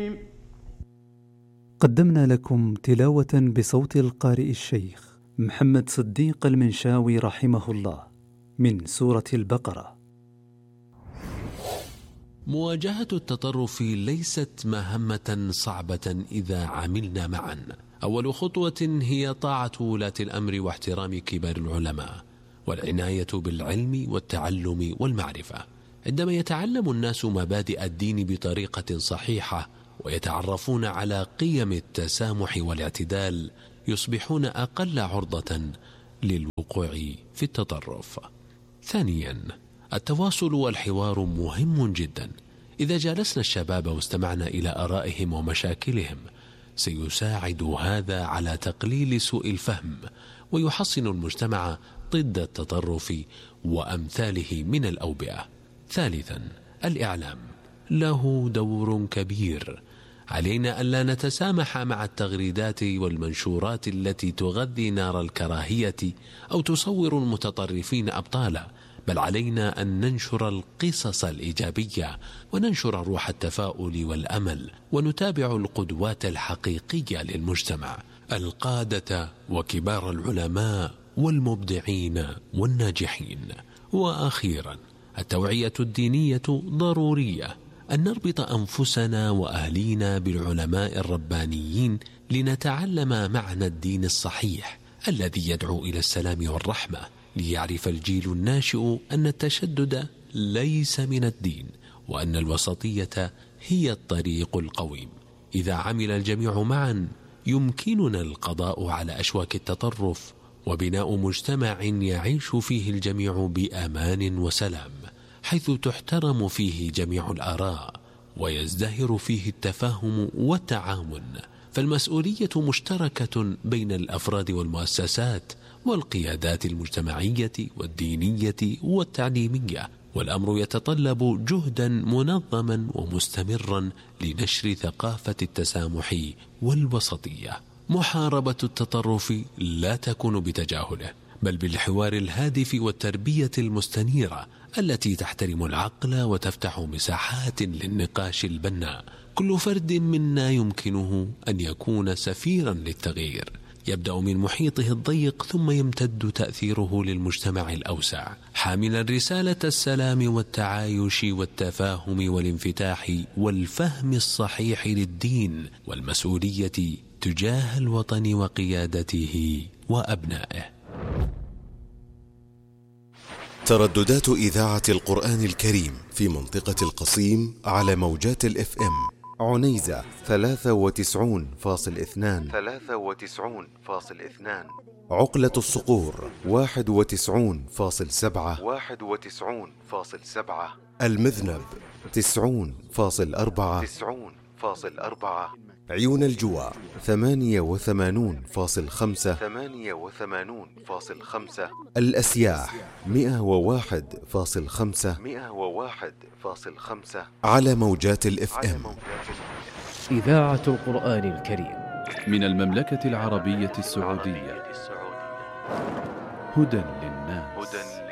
قدمنا لكم تلاوة بصوت القارئ الشيخ محمد صديق المنشاوي رحمه الله من سورة البقرة. مواجهة التطرف ليست مهمة صعبة إذا عملنا معا. أول خطوة هي طاعة ولاة الأمر واحترام كبار العلماء والعناية بالعلم والتعلم والمعرفة. عندما يتعلم الناس مبادئ الدين بطريقة صحيحة ويتعرفون على قيم التسامح والاعتدال يصبحون أقل عرضة للوقوع في التطرف. ثانيا، التواصل والحوار مهم جدا. إذا جالسنا الشباب واستمعنا إلى آرائهم ومشاكلهم سيساعد هذا على تقليل سوء الفهم ويحصن المجتمع ضد التطرف وأمثاله من الأوبئة. ثالثا، الإعلام له دور كبير. علينا ألا نتسامح مع التغريدات والمنشورات التي تغذي نار الكراهية أو تصور المتطرفين أبطالا، بل علينا أن ننشر القصص الإيجابية وننشر روح التفاؤل والأمل ونتابع القدوات الحقيقية للمجتمع، القادة وكبار العلماء والمبدعين والناجحين. وأخيرا، التوعية الدينية ضرورية. أن نربط أنفسنا وأهلينا بالعلماء الربانيين لنتعلم معنى الدين الصحيح الذي يدعو إلى السلام والرحمة، ليعرف الجيل الناشئ أن التشدد ليس من الدين وأن الوسطية هي الطريق القويم. إذا عمل الجميع معا يمكننا القضاء على أشواك التطرف وبناء مجتمع يعيش فيه الجميع بأمان وسلام، حيث تحترم فيه جميع الآراء ويزدهر فيه التفاهم والتعاون. فالمسؤولية مشتركة بين الأفراد والمؤسسات والقيادات المجتمعية والدينية والتعليمية، والأمر يتطلب جهدا منظما ومستمرا لنشر ثقافة التسامح والوسطية. محاربة التطرف لا تكون بتجاهله، بل بالحوار الهادف والتربية المستنيرة التي تحترم العقل وتفتح مساحات للنقاش البناء. كل فرد منا يمكنه أن يكون سفيرا للتغيير، يبدأ من محيطه الضيق ثم يمتد تأثيره للمجتمع الأوسع، حاملا رسالة السلام والتعايش والتفاهم والانفتاح والفهم الصحيح للدين والمسؤولية تجاه الوطن وقيادته وأبنائه. ترددات إذاعة القرآن الكريم في منطقة القصيم على موجات الFM: عنيزة 93.2، عقلة الصقور 91.7، المذنب 90.4، عيون الجوى 88.5، الأسياح 101.5 على موجات الFM. إذاعة القرآن الكريم من المملكة العربية السعودية، هدى للناس.